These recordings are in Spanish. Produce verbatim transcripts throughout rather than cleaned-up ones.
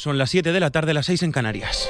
Son las siete de la tarde, las seis en Canarias.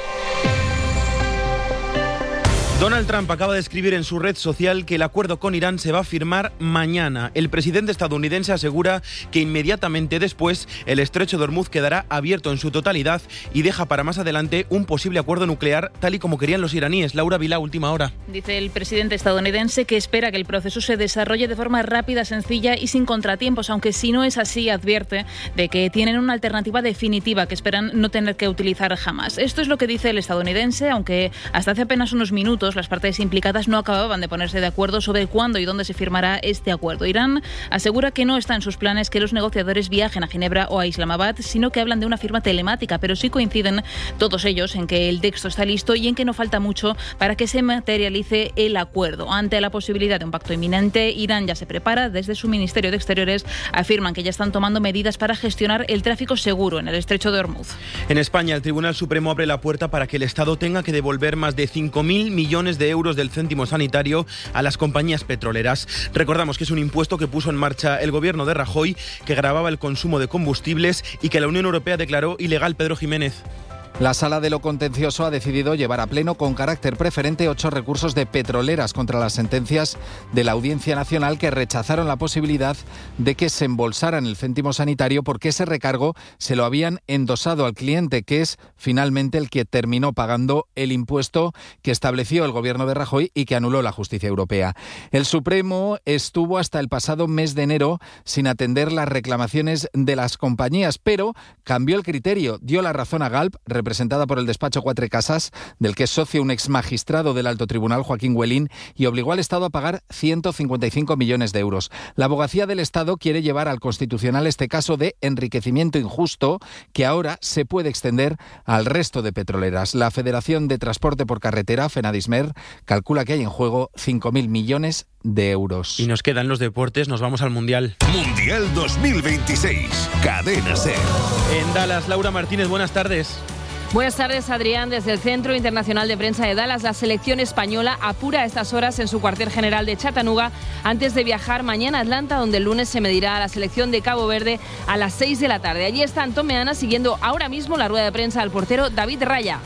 Donald Trump acaba de escribir en su red social que el acuerdo con Irán se va a firmar mañana. El presidente estadounidense asegura que inmediatamente después el estrecho de Hormuz quedará abierto en su totalidad y deja para más adelante un posible acuerdo nuclear tal y como querían los iraníes. Laura Vilá, última hora. Dice el presidente estadounidense que espera que el proceso se desarrolle de forma rápida, sencilla y sin contratiempos, aunque si no es así advierte de que tienen una alternativa definitiva que esperan no tener que utilizar jamás. Esto es lo que dice el estadounidense, aunque hasta hace apenas unos minutos las partes implicadas no acababan de ponerse de acuerdo sobre cuándo y dónde se firmará este acuerdo. Irán asegura que no está en sus planes que los negociadores viajen a Ginebra o a Islamabad, sino que hablan de una firma telemática, pero sí coinciden todos ellos en que el texto está listo y en que no falta mucho para que se materialice el acuerdo. Ante la posibilidad de un pacto inminente, Irán ya se prepara. Desde su Ministerio de Exteriores afirman que ya están tomando medidas para gestionar el tráfico seguro en el estrecho de Hormuz. En España, el Tribunal Supremo abre la puerta para que el Estado tenga que devolver más de cinco mil millones de euros del céntimo sanitario a las compañías petroleras. Recordamos que es un impuesto que puso en marcha el gobierno de Rajoy, que gravaba el consumo de combustibles y que la Unión Europea declaró ilegal. Pedro Jiménez. La Sala de lo Contencioso ha decidido llevar a pleno con carácter preferente ocho recursos de petroleras contra las sentencias de la Audiencia Nacional que rechazaron la posibilidad de que se embolsaran el céntimo sanitario porque ese recargo se lo habían endosado al cliente, que es finalmente el que terminó pagando el impuesto que estableció el gobierno de Rajoy y que anuló la justicia europea. El Supremo estuvo hasta el pasado mes de enero sin atender las reclamaciones de las compañías, pero cambió el criterio, dio la razón a Galp, representada por el despacho Cuatro Casas, del que es socio un ex magistrado del Alto Tribunal, Joaquín Güelín, y obligó al Estado a pagar ciento cincuenta y cinco millones de euros. La Abogacía del Estado quiere llevar al Constitucional este caso de enriquecimiento injusto, que ahora se puede extender al resto de petroleras. La Federación de Transporte por Carretera, FENADISMER, calcula que hay en juego cinco mil millones de euros. Y nos quedan los deportes, nos vamos al Mundial. Mundial dos mil veintiséis, Cadena SER. En Dallas, Laura Martínez, buenas tardes. Buenas tardes, Adrián. Desde el Centro Internacional de Prensa de Dallas, la selección española apura a estas horas en su cuartel general de Chattanooga antes de viajar mañana a Atlanta, donde el lunes se medirá a la selección de Cabo Verde a las seis de la tarde. Allí está Antón Meana siguiendo ahora mismo la rueda de prensa al portero David Raya.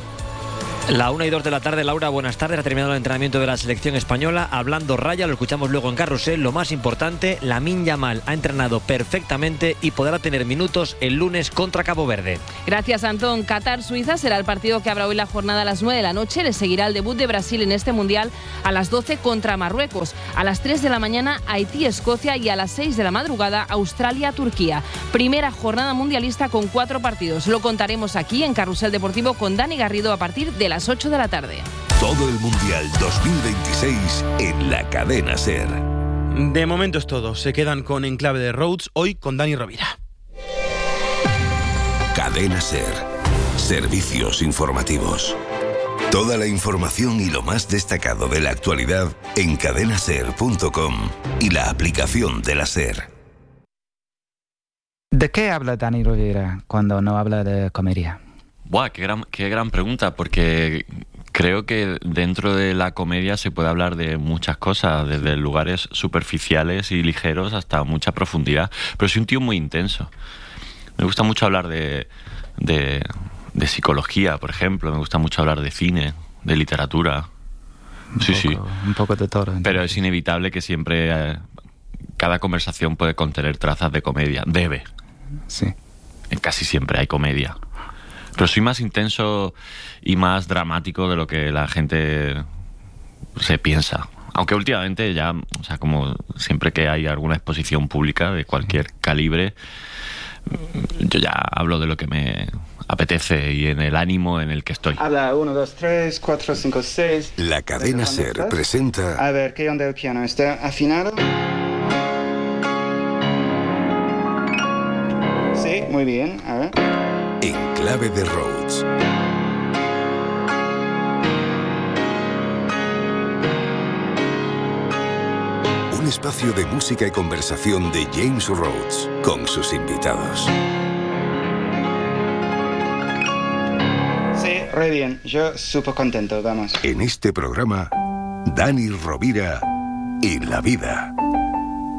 La una y dos de la tarde, Laura, buenas tardes. Ha terminado el entrenamiento de la selección española. Hablando Raya, lo escuchamos luego en Carrusel. Lo más importante, Lamine Yamal ha entrenado perfectamente y podrá tener minutos el lunes contra Cabo Verde. Gracias, Antón. Qatar-Suiza será el partido que habrá hoy la jornada a las nueve de la noche. Le seguirá el debut de Brasil en este Mundial a las doce contra Marruecos. A las tres de la mañana, Haití-Escocia y a las seis de la madrugada, Australia-Turquía. Primera jornada mundialista con cuatro partidos. Lo contaremos aquí en Carrusel Deportivo con Dani Garrido a partir de las ocho de la tarde. Todo el Mundial dos mil veintiséis en la Cadena SER. De momento es todo. Se quedan con Enclave de Rhodes, hoy con Dani Rovira. Cadena SER. Servicios informativos. Toda la información y lo más destacado de la actualidad en cadena ser punto com y la aplicación de la SER. ¿De qué habla Dani Rovira cuando no habla de comedia? Buah, qué gran, qué gran pregunta, porque creo que dentro de la comedia se puede hablar de muchas cosas, desde lugares superficiales y ligeros hasta mucha profundidad. Pero soy un tío muy intenso. Me gusta mucho hablar de, de, de psicología, por ejemplo. Me gusta mucho hablar de cine, de literatura. Un sí, poco, sí. Un poco de todo. Entonces. Pero es inevitable que siempre eh, cada conversación puede contener trazas de comedia. Debe. Sí. Casi siempre hay comedia. Pero soy más intenso y más dramático de lo que la gente se piensa. Aunque últimamente ya, o sea, como siempre que hay alguna exposición pública de cualquier calibre, yo ya hablo de lo que me apetece y en el ánimo en el que estoy. Habla uno, dos, tres, cuatro, cinco, seis. La Cadena SER presenta... A ver, ¿qué onda el piano? ¿Está afinado? Sí, muy bien. A ver. Enclave de Rhodes. Un espacio de música y conversación de James Rhodes con sus invitados. Sí, re bien. Yo súper contento, vamos. En este programa, Dani Rovira y la vida.